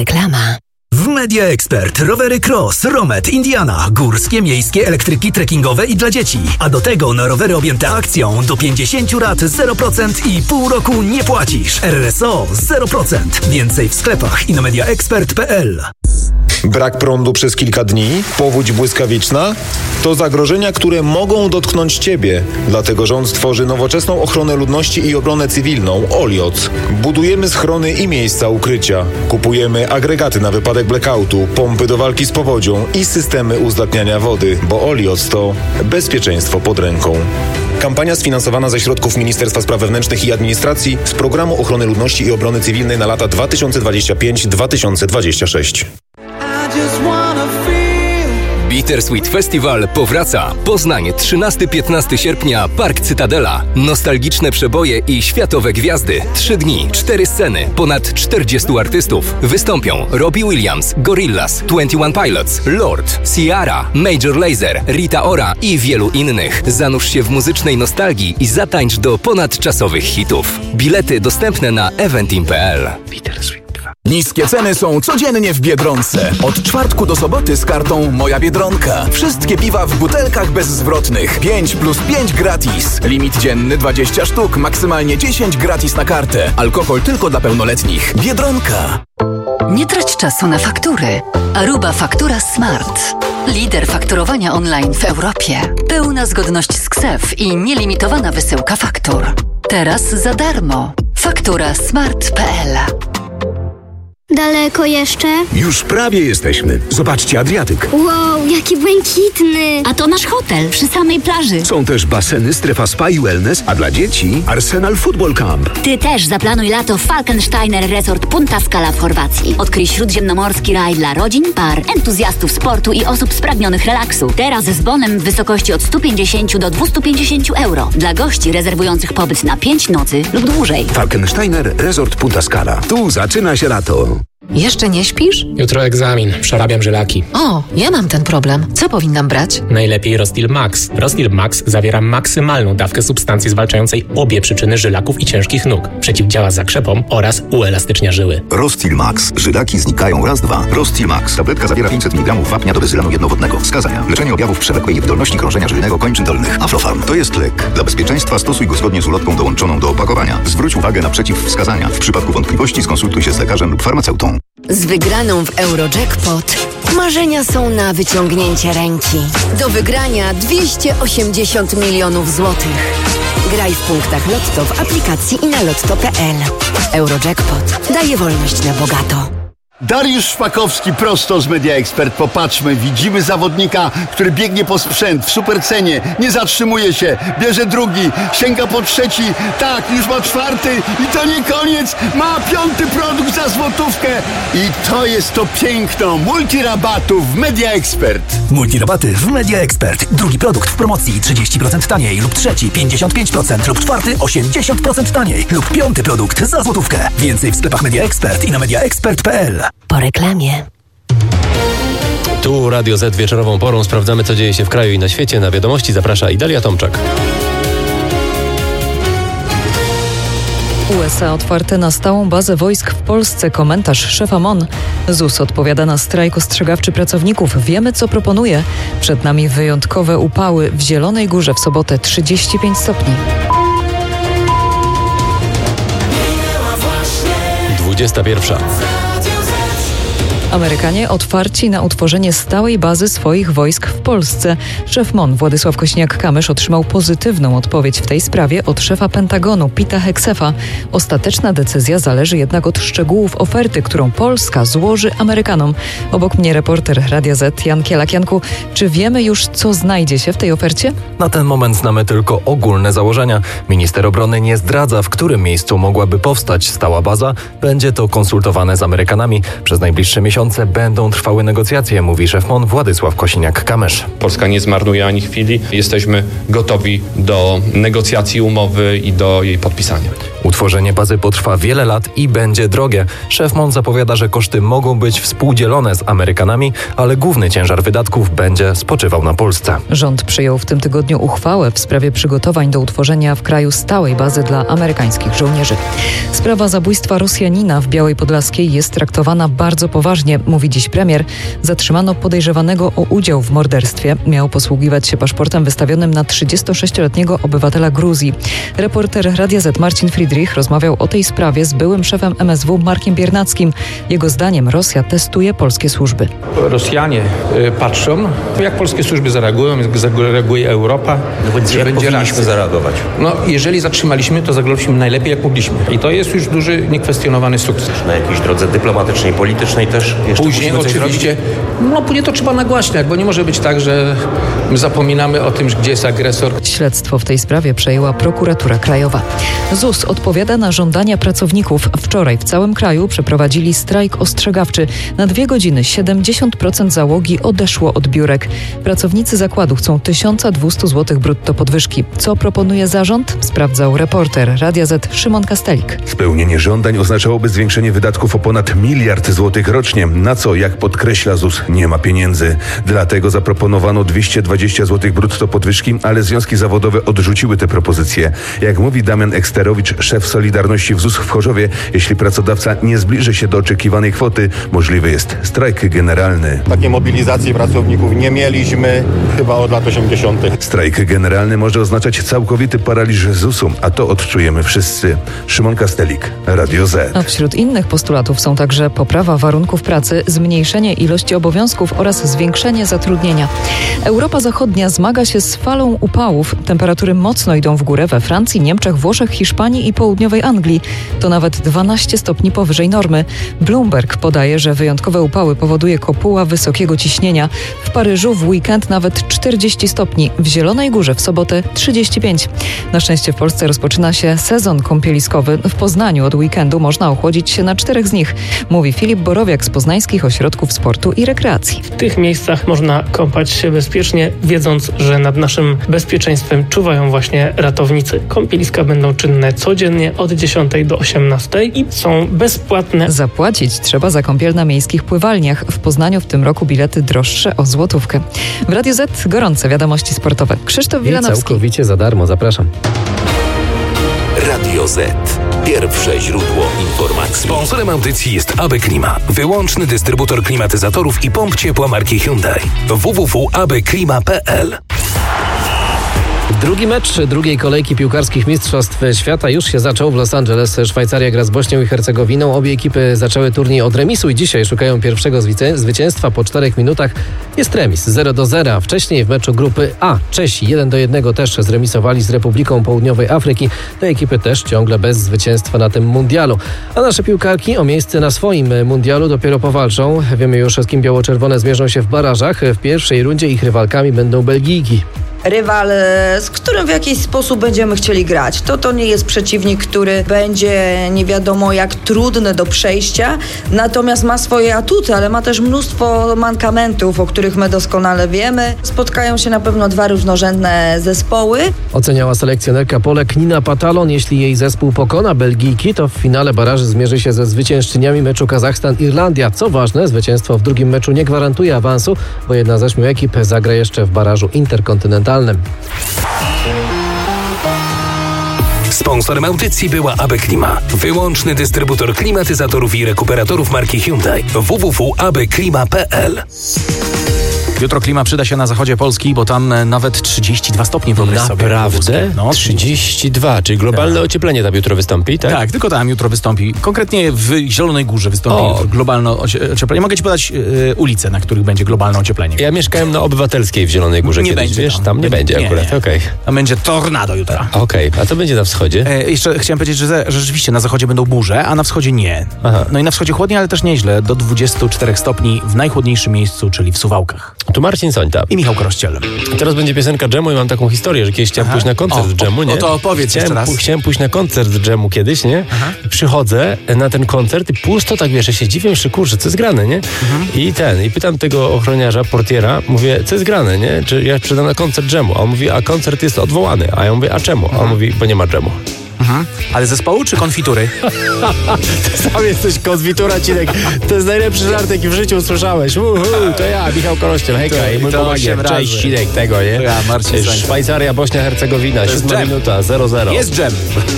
Reklama. W Media Expert rowery Cross, Romet, Indiana, górskie, miejskie, elektryki, trekkingowe i dla dzieci. A do tego na rowery objęte akcją do 50 lat 0% i pół roku nie płacisz. RSO 0%. Więcej w sklepach i na mediaexpert.pl. Brak prądu przez kilka dni? Powódź błyskawiczna? To zagrożenia, które mogą dotknąć Ciebie. Dlatego rząd tworzy nowoczesną ochronę ludności i obronę cywilną OLIOC. Budujemy schrony i miejsca ukrycia. Kupujemy agregaty na wypadek blackoutu, pompy do walki z powodzią i systemy uzdatniania wody, bo OLIOC to bezpieczeństwo pod ręką. Kampania sfinansowana ze środków Ministerstwa Spraw Wewnętrznych i Administracji z Programu Ochrony Ludności i Obrony Cywilnej na lata 2025-2026. Bittersweet Festival powraca. Poznań, 13-15 sierpnia, Park Cytadela. Nostalgiczne przeboje i światowe gwiazdy. 3 dni, 4 sceny, ponad 40 artystów. Wystąpią Robbie Williams, Gorillaz, 21 Pilots, Lord, Ciara, Major Lazer, Rita Ora i wielu innych. Zanurz się w muzycznej nostalgii i zatańcz do ponadczasowych hitów. Bilety dostępne na eventim.pl. Bittersweet. Niskie ceny są codziennie w Biedronce. Od czwartku do soboty z kartą Moja Biedronka. Wszystkie piwa w butelkach bezzwrotnych. 5+5 gratis. Limit dzienny 20 sztuk, maksymalnie 10 gratis na kartę. Alkohol tylko dla pełnoletnich. Biedronka. Nie trać czasu na faktury. Aruba Faktura Smart. Lider fakturowania online w Europie. Pełna zgodność z KSEF i nielimitowana wysyłka faktur. Teraz za darmo. fakturasmart.pl. Daleko jeszcze? Już prawie jesteśmy. Zobaczcie Adriatyk. Wow, jaki błękitny. A to nasz hotel przy samej plaży. Są też baseny, strefa spa i wellness, a dla dzieci Arsenal Football Camp. Ty też zaplanuj lato w Falkensteiner Resort Punta Scala w Chorwacji. Odkryj śródziemnomorski raj dla rodzin, par, entuzjastów sportu i osób spragnionych relaksu. Teraz z bonem w wysokości od 150 do 250 euro. Dla gości rezerwujących pobyt na 5 nocy lub dłużej. Falkensteiner Resort Punta Scala. Tu zaczyna się lato. Jeszcze nie śpisz? Jutro egzamin. Przerabiam żylaki. O, ja mam ten problem. Co powinnam brać? Najlepiej Rostil Max. Rostil Max zawiera maksymalną dawkę substancji zwalczającej obie przyczyny żylaków i ciężkich nóg. Przeciwdziała zakrzepom oraz uelastycznia żyły. Rostil Max. Żylaki znikają raz, dwa. Rostil Max. Tabletka zawiera 500 mg wapnia do dezylanu jednowodnego. Wskazania. Leczenie objawów przewlekłej niewydolności krążenia żylnego kończyn dolnych. Aflofarm. To jest lek. Dla bezpieczeństwa stosuj go zgodnie z ulotką dołączoną do opakowania. Zwróć uwagę na przeciwwskazania. W przypadku wątpliwości skonsultuj się z lekarzem lub farmaceutą. Z wygraną w Eurojackpot marzenia są na wyciągnięcie ręki. Do wygrania 280 milionów złotych. Graj w punktach Lotto w aplikacji i na lotto.pl. Eurojackpot daje wolność na bogato. Dariusz Szpakowski prosto z Media Expert. Popatrzmy, widzimy zawodnika, który biegnie po sprzęt w supercenie, nie zatrzymuje się, bierze drugi, sięga po trzeci, tak, już ma czwarty i to nie koniec, ma 5. produkt za złotówkę i to jest to piękno multirabatów w Media Expert. Multirabaty w Media Expert. Drugi produkt w promocji 30% taniej lub trzeci 55% lub czwarty 80% taniej lub 5. produkt za złotówkę. Więcej w sklepach Media Expert i na mediaexpert.pl. Po reklamie. Tu Radio Z wieczorową porą sprawdzamy, co dzieje się w kraju i na świecie. Na wiadomości zaprasza Idalia Tomczak. USA otwarte na stałą bazę wojsk w Polsce. Komentarz szefa MON. ZUS odpowiada na strajk ostrzegawczy pracowników. Wiemy, co proponuje. Przed nami wyjątkowe upały. W Zielonej Górze w sobotę 35 stopni. 21. Amerykanie otwarci na utworzenie stałej bazy swoich wojsk w Polsce. Szef MON Władysław Kośniak-Kamysz otrzymał pozytywną odpowiedź w tej sprawie od szefa Pentagonu Pita Heksefa. Ostateczna decyzja zależy jednak od szczegółów oferty, którą Polska złoży Amerykanom. Obok mnie reporter Radia Z Jan Kielak. Janku, czy wiemy już, co znajdzie się w tej ofercie? Na ten moment znamy tylko ogólne założenia. Minister obrony nie zdradza, w którym miejscu mogłaby powstać stała baza. Będzie to konsultowane z Amerykanami. Przez najbliższe miesiące miesiące będą trwały negocjacje, mówi szef MON Władysław Kosiniak-Kamysz. Polska nie zmarnuje ani chwili. Jesteśmy gotowi do negocjacji umowy i do jej podpisania. Utworzenie bazy potrwa wiele lat i będzie drogie. Szef MON zapowiada, że koszty mogą być współdzielone z Amerykanami, ale główny ciężar wydatków będzie spoczywał na Polsce. Rząd przyjął w tym tygodniu uchwałę w sprawie przygotowań do utworzenia w kraju stałej bazy dla amerykańskich żołnierzy. Sprawa zabójstwa Rosjanina w Białej Podlaskiej jest traktowana bardzo poważnie, mówi dziś premier. Zatrzymano podejrzewanego o udział w morderstwie. Miał posługiwać się paszportem wystawionym na 36-letniego obywatela Gruzji. Reporter Radia Z Marcin Friedrich rozmawiał o tej sprawie z byłym szefem MSW Markiem Biernackim. Jego zdaniem Rosja testuje polskie służby. Rosjanie patrzą, jak polskie służby zareagują, jak zareaguje Europa. Jak powinniśmy zareagować? Jeżeli zatrzymaliśmy, to zagraliśmy najlepiej, jak mogliśmy. I to jest już duży, niekwestionowany sukces. Na jakiejś drodze dyplomatycznej, politycznej też jeszcze później oczywiście, później to trzeba nagłaśniać, bo nie może być tak, że my zapominamy o tym, gdzie jest agresor. Śledztwo w tej sprawie przejęła Prokuratura Krajowa. ZUS odpowiada na żądania pracowników. Wczoraj w całym kraju przeprowadzili strajk ostrzegawczy. Na 2 godziny 70% załogi odeszło od biurek. Pracownicy zakładu chcą 1200 zł brutto podwyżki. Co proponuje zarząd? Sprawdzał reporter Radia Z Szymon Kastelik. Spełnienie żądań oznaczałoby zwiększenie wydatków o ponad 1 miliard złotych rocznie, na co, jak podkreśla ZUS, nie ma pieniędzy. Dlatego zaproponowano 220 zł brutto podwyżki, ale związki zawodowe odrzuciły te propozycje. Jak mówi Damian Eksterowicz, szef Solidarności w ZUS w Chorzowie, jeśli pracodawca nie zbliży się do oczekiwanej kwoty, możliwy jest strajk generalny. Takiej mobilizacji pracowników nie mieliśmy chyba od lat 80. Strajk generalny może oznaczać całkowity paraliż ZUS-u, a to odczujemy wszyscy. Szymon Kastelik, Radio Z. A wśród innych postulatów są także poprawa warunków pracy, zmniejszenie ilości obowiązków oraz zwiększenie zatrudnienia. Europa Zachodnia zmaga się z falą upałów. Temperatury mocno idą w górę we Francji, Niemczech, Włoszech, Hiszpanii i południowej Anglii. To nawet 12 stopni powyżej normy. Bloomberg podaje, że wyjątkowe upały powoduje kopuła wysokiego ciśnienia. W Paryżu w weekend nawet 40 stopni. W Zielonej Górze w sobotę 35. Na szczęście w Polsce rozpoczyna się sezon kąpieliskowy. W Poznaniu od weekendu można ochłodzić się na 4 z nich, mówi Filip Borowiak z Poznańskich Ośrodków Sportu i Rekreacji. W tych miejscach można kąpać się bezpiecznie, wiedząc, że nad naszym bezpieczeństwem czuwają właśnie ratownicy. Kąpieliska będą czynne codziennie od 10 do 18 i są bezpłatne. Zapłacić trzeba za kąpiel na miejskich pływalniach. W Poznaniu w tym roku bilety droższe o złotówkę. W Radio Z gorące wiadomości sportowe. Krzysztof Wilanowski. Całkowicie za darmo, zapraszam. Radio Z. Pierwsze źródło informacji. Sponsorem audycji jest AB Klima. Wyłączny dystrybutor klimatyzatorów i pomp ciepła marki Hyundai. www.abklima.pl. Drugi mecz drugiej kolejki piłkarskich Mistrzostw Świata już się zaczął w Los Angeles. Szwajcaria gra z Bośnią i Hercegowiną. Obie ekipy zaczęły turniej od remisu i dzisiaj szukają pierwszego zwycięstwa. Po 4 minutach jest remis 0-0. Wcześniej w meczu grupy A Czesi 1-1 też zremisowali z Republiką Południowej Afryki. Te ekipy też ciągle bez zwycięstwa na tym mundialu. A nasze piłkarki o miejsce na swoim mundialu dopiero powalczą. Wiemy już, z kim biało-czerwone zmierzą się w barażach. W pierwszej rundzie ich rywalkami będą Belgijki. Rywal, z którym w jakiś sposób będziemy chcieli grać. To nie jest przeciwnik, który będzie nie wiadomo jak trudny do przejścia, natomiast ma swoje atuty, ale ma też mnóstwo mankamentów, o których my doskonale wiemy. Spotkają się na pewno 2 równorzędne zespoły. Oceniała selekcjonerka Polek Nina Patalon. Jeśli jej zespół pokona Belgijki, to w finale baraży zmierzy się ze zwyciężczyniami meczu Kazachstan-Irlandia. Co ważne, zwycięstwo w drugim meczu nie gwarantuje awansu, bo jedna z 8 ekip zagra jeszcze w barażu interkontynentalnym. Sponsorem audycji była AB Klima. Wyłączny dystrybutor klimatyzatorów i rekuperatorów marki Hyundai. www.abklima.pl. Jutro klima przyda się na zachodzie Polski, bo tam nawet 32 stopnie, wyobraź sobie. Naprawdę? 32, czyli globalne ocieplenie tam jutro wystąpi, tak? Tak, tylko tam jutro wystąpi. Konkretnie w Zielonej Górze wystąpi globalne ocieplenie. Mogę ci podać ulice, na których będzie globalne ocieplenie. Ja mieszkałem na Obywatelskiej w Zielonej Górze nie kiedyś, będzie wiesz? Tam nie będzie akurat, okej. Tam będzie tornado jutro. Okej, a co będzie na wschodzie? Jeszcze chciałem powiedzieć, że rzeczywiście na zachodzie będą burze, a na wschodzie nie. Aha. No i na wschodzie chłodniej, ale też nieźle. Do 24 stopni w najchłodniejszym miejscu, czyli w Suwałkach. Tu Marcin Sońta. I Michał Krościel. Teraz będzie piosenka Dżemu i mam taką historię, że kiedyś chciałem pójść na koncert Dżemu, nie? O to opowiedz jeszcze raz. Chciałem pójść na koncert Dżemu kiedyś, nie? Przychodzę na ten koncert i pusto, tak wiesz, ja się dziwię, że kurczę, co jest grane, nie? I pytam tego ochroniarza, portiera, mówię, co jest grane, nie? Czy ja przyszedłem na koncert Dżemu? A on mówi, a koncert jest odwołany. A ja mówię, a czemu? A on mówi, bo nie ma Dżemu. Ale zespołu czy konfitury? Ty sam jesteś konfitura, Cinek. To jest najlepszy żart, jaki w życiu usłyszałeś. To ja, Michał Krościel, hejka i mój pomagier. Cześć, Cinek, tego, nie? To ja, Marcin Sońta. Szwajcaria, Bośnia, Hercegowina, 7 minuta, 0-0. Jest dżem.